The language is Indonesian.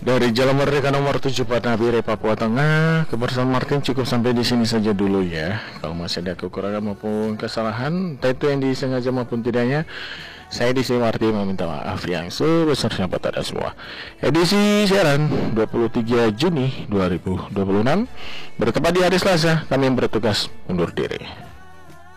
Dari Jalan Merdeka nomor 7 Nabire, Papua Tengah, kebersamaan Martin cukup sampai di sini saja dulu ya. Kalau masih ada kekurangan maupun kesalahan, entah itu yang disengaja maupun tidaknya, saya di sini Martin meminta maaf yang sebesarnya pada semua. Edisi siaran 23 Juni 2026 bertepat di hari Selasa, kami bertugas undur diri.